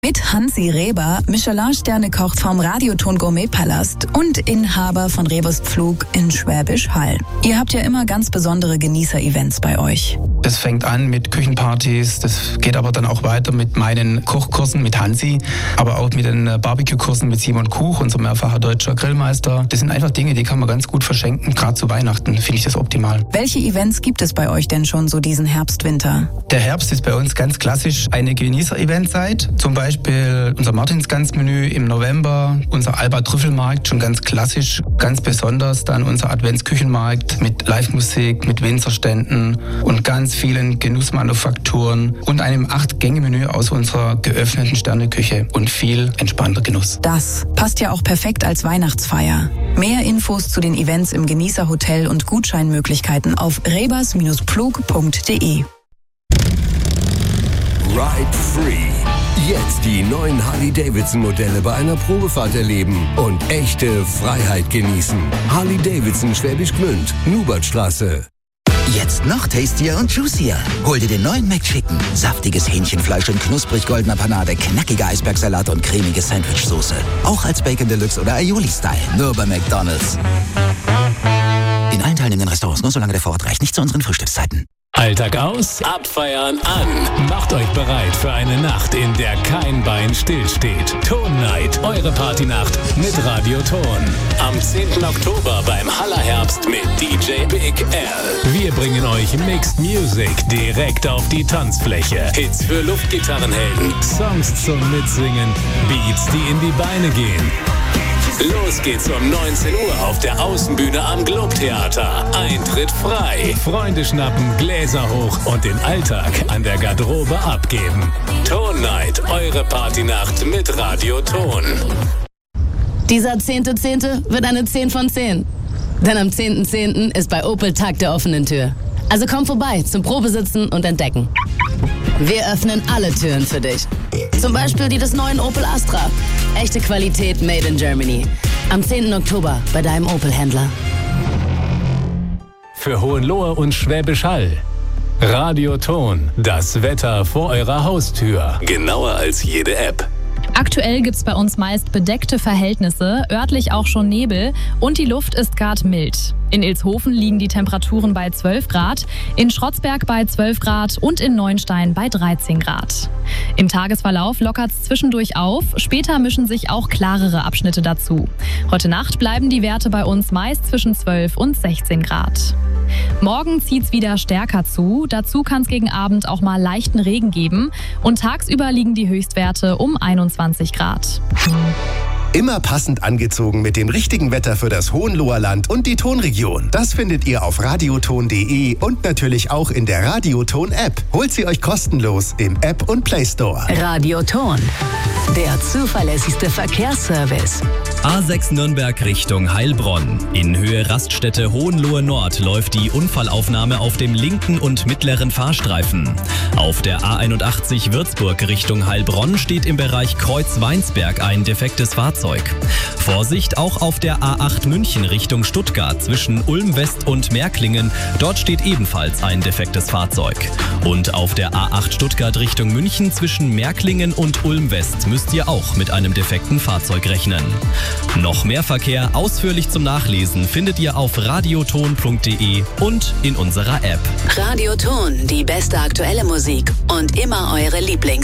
Mit Hansi Reber, Michelin-Sterne-Koch vom Radioton Gourmet-Palast und Inhaber von Rebers Pflug in Schwäbisch Hall. Ihr habt ja immer ganz besondere Genießer-Events bei euch. Das fängt an mit Küchenpartys, das geht aber dann auch weiter mit meinen Kochkursen mit Hansi, aber auch mit den Barbecue-Kursen mit Simon Kuch, unser mehrfacher deutscher Grillmeister. Das sind einfach Dinge, die kann man ganz gut verschenken, gerade zu Weihnachten finde ich das optimal. Welche Events gibt es bei euch denn schon so diesen Herbst, Winter? Der Herbst ist bei uns ganz klassisch eine Genießer-Eventzeit, zum Beispiel unser Martinsgans-Menü im November, unser Alba-Trüffelmarkt, schon ganz klassisch, ganz besonders dann unser Adventsküchenmarkt mit Live-Musik, mit Winzerständen und ganz vielen Genussmanufakturen und einem 8-Gänge-Menü aus unserer geöffneten Sterneküche und viel entspannter Genuss. Das passt ja auch perfekt als Weihnachtsfeier. Mehr Infos zu den Events im Genießerhotel und Gutscheinmöglichkeiten auf rebers-pflug.de. Ride Free. Jetzt die neuen Harley-Davidson-Modelle bei einer Probefahrt erleben und echte Freiheit genießen. Harley-Davidson Schwäbisch Gmünd, Nubertstraße. Jetzt noch tastier und juicier. Hol dir den neuen McChicken. Saftiges Hähnchenfleisch in knusprig goldener Panade, knackige Eisbergsalat und cremige Sandwichsoße. Auch als Bacon Deluxe oder Aioli-Style. Nur bei McDonald's. In allen teilnehmenden Restaurants, nur solange der Vorrat reicht. Nicht zu unseren Frühstückszeiten. Alltag aus, abfeiern an. Macht euch bereit für eine Nacht, in der kein Bein stillsteht. Ton Night, eure Partynacht mit Radio Ton. Am 10. Oktober beim Hallerherbst mit DJ Big L. Wir bringen euch Mixed Music direkt auf die Tanzfläche. Hits für Luftgitarrenhelden, Songs zum Mitsingen, Beats, die in die Beine gehen. Los geht's um 19 Uhr auf der Außenbühne am Globe-Theater. Eintritt frei. Freunde schnappen, Gläser hoch und den Alltag an der Garderobe abgeben. Ton Night, eure Partynacht mit Radio Ton. Dieser 10.10. wird eine 10 von 10. Denn am 10.10. ist bei Opel Tag der offenen Tür. Also komm vorbei zum Probesitzen und Entdecken. Wir öffnen alle Türen für dich. Zum Beispiel die des neuen Opel Astra. Echte Qualität made in Germany. Am 10. Oktober bei deinem Opel-Händler. Für Hohenlohe und Schwäbisch Hall. Radio Ton, das Wetter vor eurer Haustür. Genauer als jede App. Aktuell gibt's bei uns meist bedeckte Verhältnisse, örtlich auch schon Nebel und die Luft ist gerade mild. In Ilshofen liegen die Temperaturen bei 12 Grad, in Schrotzberg bei 12 Grad und in Neuenstein bei 13 Grad. Im Tagesverlauf lockert's zwischendurch auf, später mischen sich auch klarere Abschnitte dazu. Heute Nacht bleiben die Werte bei uns meist zwischen 12 und 16 Grad. Morgen zieht's wieder stärker zu, dazu kann's gegen Abend auch mal leichten Regen geben und tagsüber liegen die Höchstwerte um 21 Grad. Immer passend angezogen mit dem richtigen Wetter für das Hohenloher Land und die Tonregion. Das findet ihr auf radioton.de und natürlich auch in der Radioton-App. Holt sie euch kostenlos im App und Play Store. Radioton, der zuverlässigste Verkehrsservice. A6 Nürnberg Richtung Heilbronn. In Höhe Raststätte Hohenlohe Nord läuft die Unfallaufnahme auf dem linken und mittleren Fahrstreifen. Auf der A81 Würzburg Richtung Heilbronn steht im Bereich Kreuz-Weinsberg ein defektes Fahrzeug. Vorsicht auch auf der A8 München Richtung Stuttgart zwischen Ulm West und Märklingen. Dort steht ebenfalls ein defektes Fahrzeug. Und auf der A8 Stuttgart Richtung München zwischen Märklingen und Ulm West müsst ihr auch mit einem defekten Fahrzeug rechnen. Noch mehr Verkehr ausführlich zum Nachlesen findet ihr auf radioton.de und in unserer App. Radioton, die beste aktuelle Musik und immer eure Lieblings